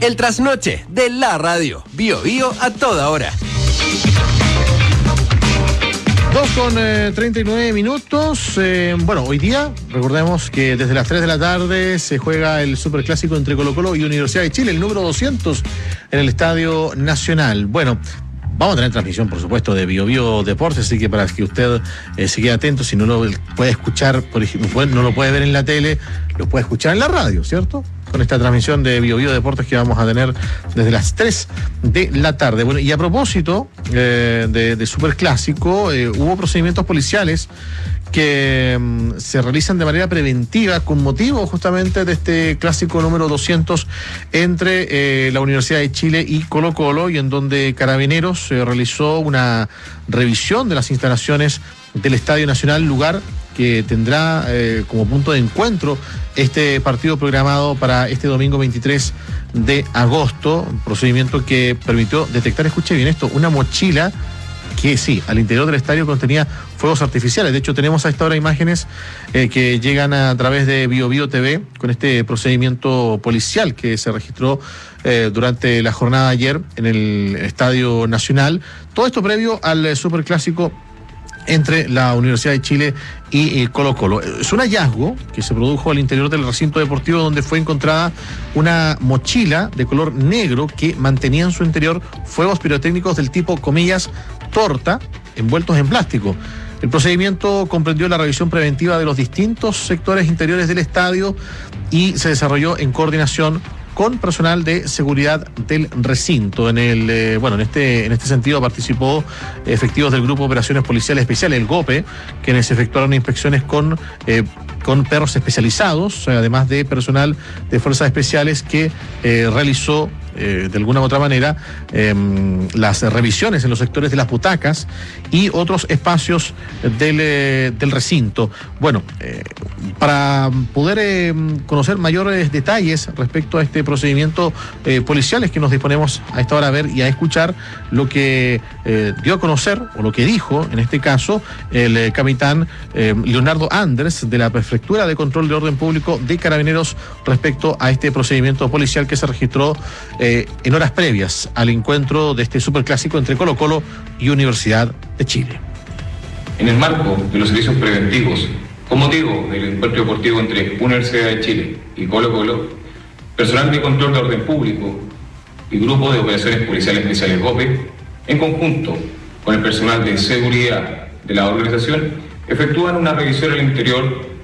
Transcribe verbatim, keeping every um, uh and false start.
El trasnoche de la radio. Bio Bio a toda hora. Dos con eh, treinta y nueve minutos. Eh, bueno, hoy día, recordemos que desde las tres de la tarde se juega el superclásico entre Colo-Colo y Universidad de Chile, el número doscientos en el Estadio Nacional. Bueno, vamos a tener transmisión, por supuesto, de Bio Bio Deportes, así que para que usted eh, se quede atento, si no lo puede escuchar, por ejemplo, no lo puede ver en la tele, lo puede escuchar en la radio, ¿cierto? Con esta transmisión de Bio Bio Deportes que vamos a tener desde las tres de la tarde. Bueno, y a propósito eh, de, de Superclásico, eh, hubo procedimientos policiales que um, se realizan de manera preventiva con motivo justamente de este clásico número doscientos entre eh, la Universidad de Chile y Colo-Colo, y en donde Carabineros eh, realizó una revisión de las instalaciones del Estadio Nacional, lugar que tendrá eh, como punto de encuentro este partido programado para este domingo veintitrés de agosto, un procedimiento que permitió detectar, escuche bien esto, una mochila que sí, al interior del estadio contenía fuegos artificiales. De hecho, tenemos a esta hora imágenes eh, que llegan a través de Bio Bio T V con este procedimiento policial que se registró eh, durante la jornada de ayer en el Estadio Nacional. Todo esto previo al eh, Superclásico entre la Universidad de Chile y eh, Colo-Colo. Es un hallazgo que se produjo al interior del recinto deportivo, donde fue encontrada una mochila de color negro que mantenía en su interior fuegos pirotécnicos del tipo, comillas, torta, envueltos en plástico. El procedimiento comprendió la revisión preventiva de los distintos sectores interiores del estadio y se desarrolló en coordinación con personal de seguridad del recinto. En el eh, bueno, en este en este sentido participó efectivos del Grupo de Operaciones Policiales Especiales, el GOPE, quienes efectuaron inspecciones con eh, con perros especializados, además de personal de fuerzas especiales que eh, realizó eh, de alguna u otra manera eh, las revisiones en los sectores de las butacas y otros espacios del, eh, del recinto. Bueno, eh, para poder eh, conocer mayores detalles respecto a este procedimiento eh, policial es que nos disponemos a esta hora a ver y a escuchar lo que eh, dio a conocer, o lo que dijo en este caso el eh, capitán eh, Leonardo Anders de la Prefectura de Control de Orden Público de Carabineros respecto a este procedimiento policial que se registró eh, en horas previas al encuentro de este superclásico entre Colo-Colo y Universidad de Chile. En el marco de los servicios preventivos, con motivo del encuentro deportivo entre Universidad de Chile y Colo-Colo, personal de Control de Orden Público y Grupo de Operaciones Policiales Especiales GOPE, en conjunto con el personal de seguridad de la organización, efectúan una revisión al interior